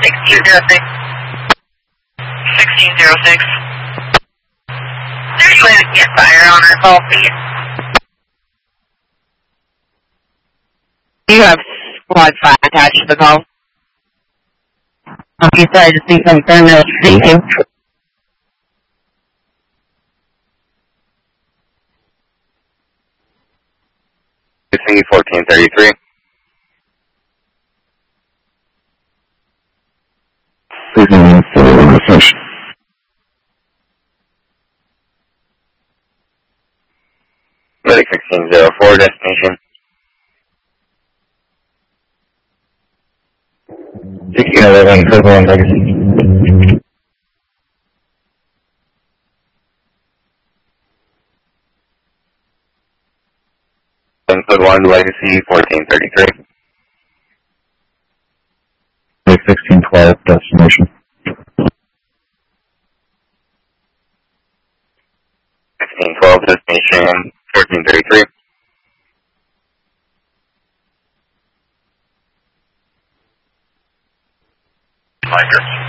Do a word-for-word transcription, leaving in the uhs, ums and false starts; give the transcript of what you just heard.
sixteen zero six. sixteen zero six. There's a campfire on our call feed. You have squad five attached to the call. Okay, sorry, I just need some thermal. Thank you. C fourteen thirty-three. Please name for refresh. Medic sixteen zero four, destination. sixteen eleven, code one, legacy. Code one, legacy, fourteen thirty-three. sixteen twelve, destination. sixteen twelve, destination, fourteen thirty-three. Micro.